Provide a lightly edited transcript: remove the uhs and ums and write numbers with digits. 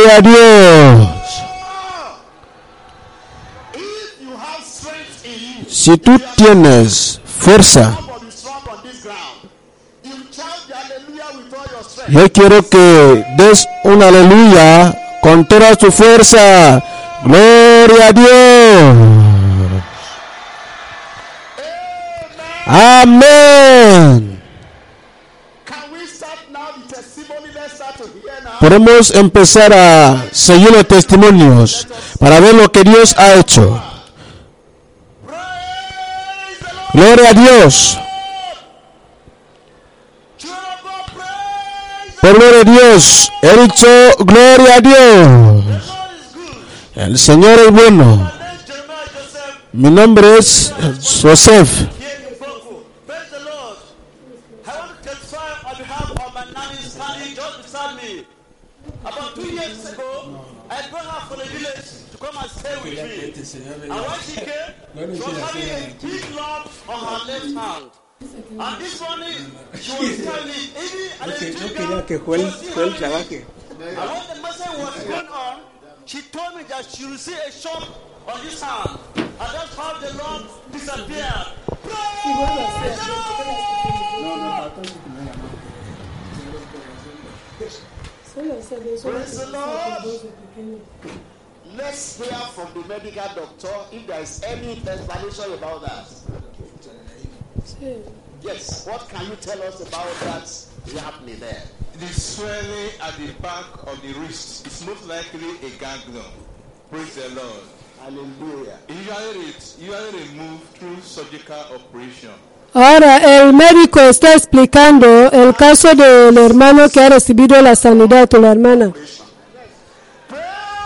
Gloria a Dios. Si tú tienes fuerza, yo quiero que des un aleluya con toda tu fuerza. Gloria a Dios. Amén. Podemos empezar a seguir los testimonios para ver lo que Dios ha hecho. Gloria a Dios. Por gloria a Dios. He dicho gloria a Dios. El Señor es bueno. Mi nombre es Joseph. About 2 years ago, I brought her from the village to come and stay with me. And when she came, she was having a big lump on her left hand. And this morning, she was telling me, and when the message was going on, she told me that she will see a shop on this hand. And that's how the lump disappeared. Praise the Lord! Praise the Lord. Let's hear from the medical doctor if there is any explanation about that. Yes, what can you tell us about that happening there? The swelling at the back of the wrist is most likely a ganglion. Praise the Lord. Hallelujah. Usually removed through surgical operation. Ahora el médico está explicando el caso del hermano que ha recibido la sanidad, o la hermana.